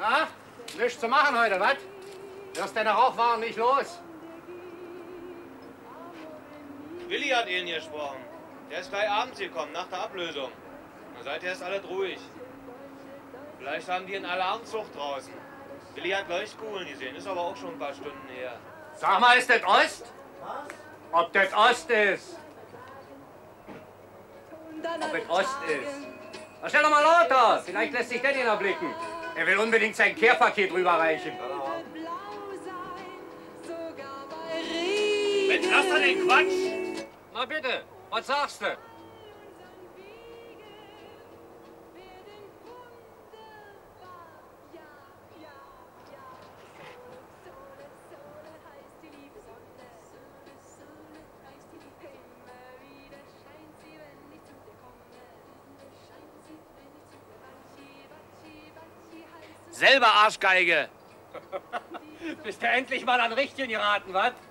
Na, nichts zu machen heute, was? Wirst deine Rauchwaren nicht los? Willi hat Ihnen gesprochen. Der ist gleich abends gekommen, nach der Ablösung. Na, seither ist alles ruhig. Vielleicht haben die einen Alarmzug draußen. Willi hat Leuchtkugeln gesehen, ist aber auch schon ein paar Stunden her. Sag mal, ist das Ost? Was? Ob das Ost ist? Ob es Ost ist? Na, stell doch mal lauter, vielleicht lässt sich den erblicken. Er will unbedingt sein Kehrpaket rüberreichen. Mensch, lass doch den Quatsch! Na bitte, was sagst du? Selber Arschgeige! Bist du endlich mal an Richtigen geraten, was?